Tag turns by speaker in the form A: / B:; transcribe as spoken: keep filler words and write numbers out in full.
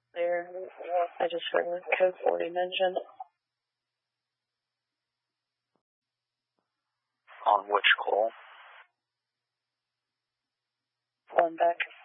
A: There, I just heard code forty mentioned.
B: On which call?
A: One back.